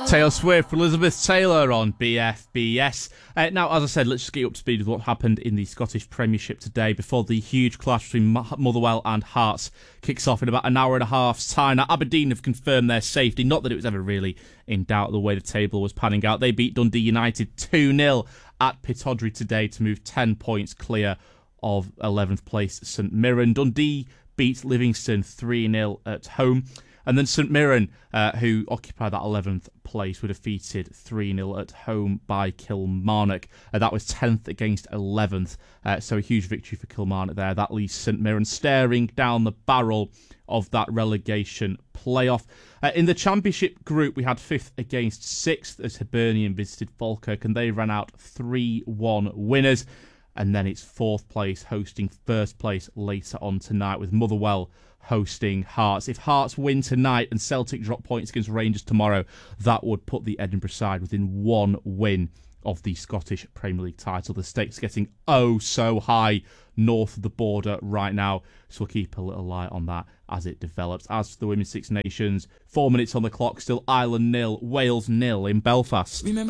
Taylor Swift, Elizabeth Taylor on BFBS. Now, as I said, let's just get you up to speed with what happened in the Scottish Premiership today before the huge clash between Motherwell and Hearts kicks off in about an hour and a half's time. Now, Aberdeen have confirmed their safety, not that it was ever really in doubt the way the table was panning out. They beat Dundee United 2-0 at Pittodrie today to move 10 points clear of 11th place St Mirren. Dundee beat Livingston 3-0 at home. And then St Mirren, who occupy that 11th place, were defeated 3-0 at home by Kilmarnock. That was 10th against 11th, so a huge victory for Kilmarnock there. That leaves St Mirren staring down the barrel of that relegation playoff. In the Championship group, we had 5th against 6th as Hibernian visited Falkirk, and they ran out 3-1 winners. And then it's 4th place hosting 1st place later on tonight, with Motherwell hosting Hearts. If Hearts win tonight and Celtic drop points against Rangers tomorrow, that would put the Edinburgh side within one win of the Scottish Premier League title. The stakes getting oh so high north of the border right now, so we'll keep a little eye on that as it develops. As for the Women's Six Nations, 4 minutes on the clock, still Ireland 0, Wales 0 in Belfast. Remember